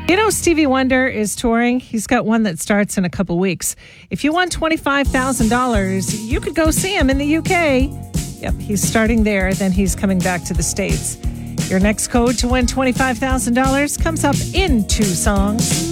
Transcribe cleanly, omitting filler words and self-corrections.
You know, Stevie Wonder is touring. He's got one that starts in a couple weeks. If you won $25,000, you could go see him in the UK. Yep, he's starting there, then he's coming back to the States. Your next code to win $25,000 comes up in 2 songs.